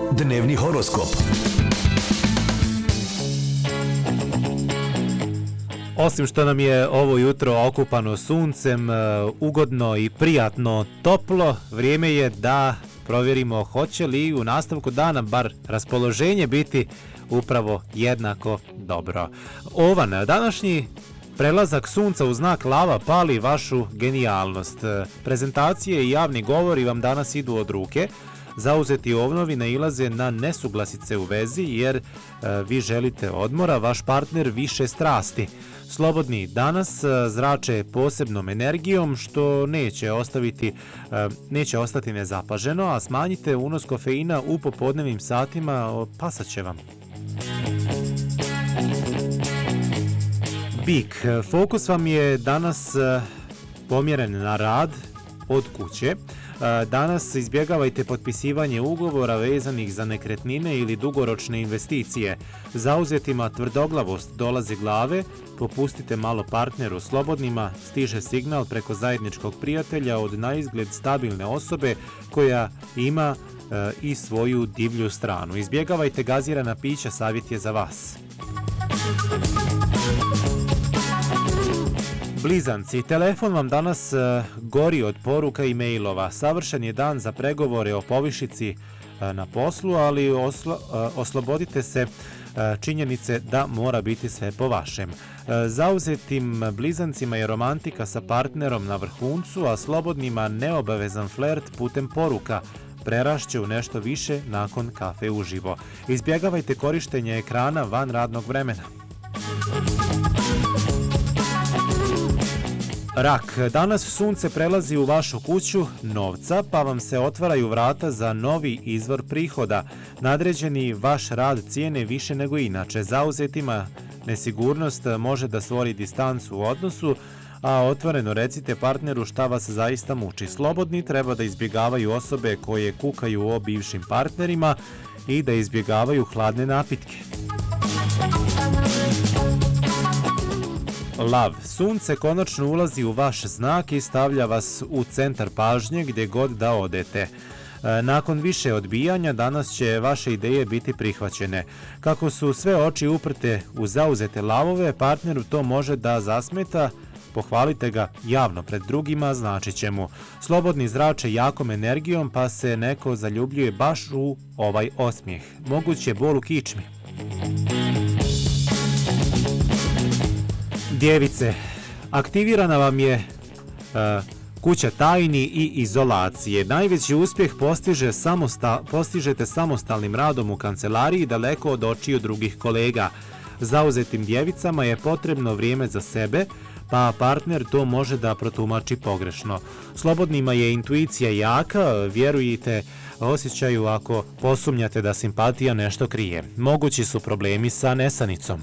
Dnevni horoskop. Osim što nam je ovo jutro okupano suncem, ugodno i prijatno toplo, vrijeme je da provjerimo hoće li u nastavku dana bar raspoloženje biti upravo jednako dobro. Ovan, današnji prelazak sunca u znak lava pali vašu genijalnost. Prezentacije i javni govori vam danas idu od ruke. Zauzeti ovnovi nailaze na nesuglasice u vezi jer vi želite odmora, vaš partner više strasti. Slobodni danas zrače posebnom energijom što neće ostati nezapaženo, a smanjite unos kofeina u popodnevnim satima, pasat će vam. Bik, fokus vam je danas pomjeren na rad od kuće. Danas izbjegavajte potpisivanje ugovora vezanih za nekretnine ili dugoročne investicije. Zauzetima tvrdoglavost dolazi glave, popustite malo partneru. Slobodnima stiže signal preko zajedničkog prijatelja od naizgled stabilne osobe koja ima i svoju divlju stranu. Izbjegavajte gazirana pića, savjet je za vas. Blizanci, telefon vam danas gori od poruka i mailova. Savršen je dan za pregovore o povišici na poslu, ali oslobodite se činjenice da mora biti sve po vašem. Zauzetim blizancima je romantika sa partnerom na vrhuncu, a slobodnima neobavezan flert putem poruka prerašće u nešto više nakon kafe uživo. Izbjegavajte korištenje ekrana van radnog vremena. Rak, danas sunce prelazi u vašu kuću novca, pa vam se otvaraju vrata za novi izvor prihoda. Nadređeni vaš rad cijene više nego inače. Zauzetima nesigurnost može da stvori distancu u odnosu, a otvoreno recite partneru šta vas zaista muči. Slobodni treba da izbjegavaju osobe koje kukaju o bivšim partnerima i da izbjegavaju hladne napitke. Lav, sunce konačno ulazi u vaš znak i stavlja vas u centar pažnje gdje god da odete. Nakon više odbijanja danas će vaše ideje biti prihvaćene. Kako su sve oči uprte u zauzete lavove, partneru to može da zasmeta, pohvalite ga javno pred drugima, znači će mu. Slobodni zrače jakom energijom pa se neko zaljubljuje baš u ovaj osmijeh. Moguć je bol u kičmi. Djevice, aktivirana vam je kuća tajni i izolacije. Najveći uspjeh postižete samostalnim radom u kancelariji daleko od očiju drugih kolega. Zauzetim djevicama je potrebno vrijeme za sebe, pa partner to može da protumači pogrešno. Slobodnima je intuicija jaka, vjerujte osjećaju ako posumnjate da simpatija nešto krije. Mogući su problemi sa nesanicom.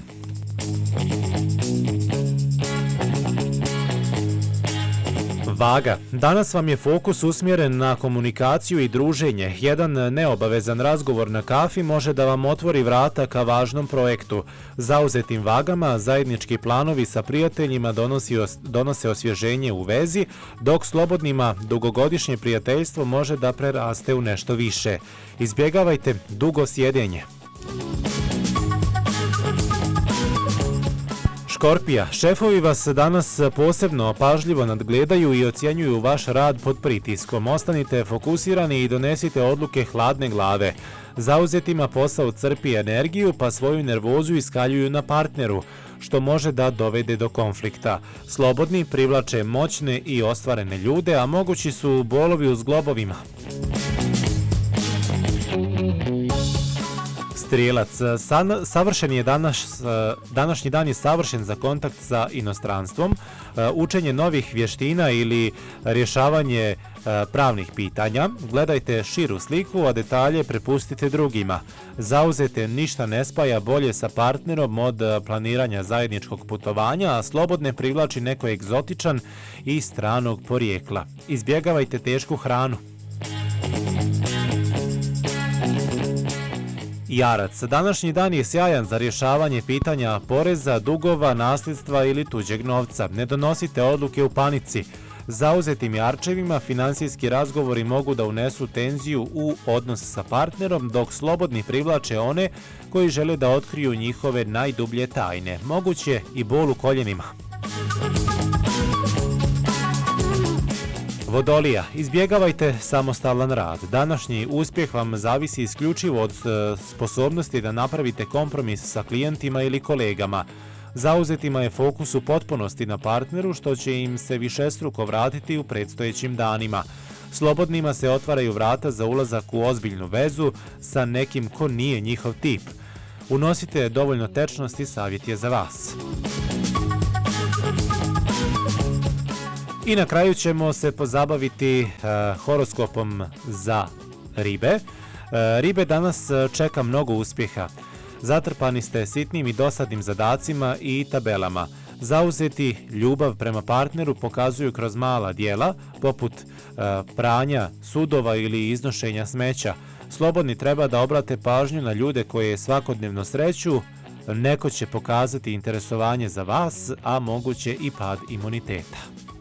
Vaga, danas vam je fokus usmjeren na komunikaciju i druženje. Jedan neobavezan razgovor na kafi može da vam otvori vrata ka važnom projektu. Zauzetim vagama zajednički planovi sa prijateljima donose osvježenje u vezi, dok slobodnima dugogodišnje prijateljstvo može da preraste u nešto više. Izbjegavajte dugo sjedenje. Škorpija, šefovi vas danas posebno pažljivo nadgledaju i ocjenjuju vaš rad pod pritiskom. Ostanite fokusirani i donesite odluke hladne glave. Zauzetima posao crpi energiju, pa svoju nervozu iskaljuju na partneru, što može da dovede do konflikta. Slobodni privlače moćne i ostvarene ljude, a mogući su bolovi u zglobovima. Strijelac, današnji dan je savršen za kontakt sa inostranstvom, učenje novih vještina ili rješavanje pravnih pitanja. Gledajte širu sliku, a detalje prepustite drugima. Zauzete ništa ne spaja bolje sa partnerom od planiranja zajedničkog putovanja, a slobodne privlači neko egzotičan i stranog porijekla. Izbjegavajte tešku hranu. Jarac, današnji dan je sjajan za rješavanje pitanja poreza, dugova, nasljedstva ili tuđeg novca. Ne donosite odluke u panici. Zauzetim jarčevima finansijski razgovori mogu da unesu tenziju u odnos sa partnerom, dok slobodni privlače one koji žele da otkriju njihove najdublje tajne. Moguće i bol u koljenima. Vodolija, izbjegavajte samostalan rad. Današnji uspjeh vam zavisi isključivo od sposobnosti da napravite kompromis sa klijentima ili kolegama. Zauzetima je fokus u potpunosti na partneru, što će im se višestruko vratiti u predstojećim danima. Slobodnima se otvaraju vrata za ulazak u ozbiljnu vezu sa nekim ko nije njihov tip. Unosite dovoljno tečnosti, savjet je za vas. I na kraju ćemo se pozabaviti horoskopom za ribe. Ribe danas čeka mnogo uspjeha. Zatrpani ste sitnim i dosadnim zadacima i tabelama. Zauzeti ljubav prema partneru pokazuju kroz mala djela, poput pranja sudova ili iznošenja smeća. Slobodni treba da obrate pažnju na ljude koje svakodnevno sreću. Neko će pokazati interesovanje za vas, a moguće i pad imuniteta.